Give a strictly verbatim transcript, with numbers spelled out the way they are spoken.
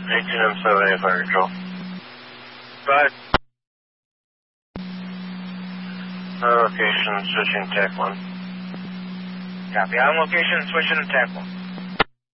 eighteen M seven A fire control. But On location, switching T A C one. copy. On location, switching to T A C one.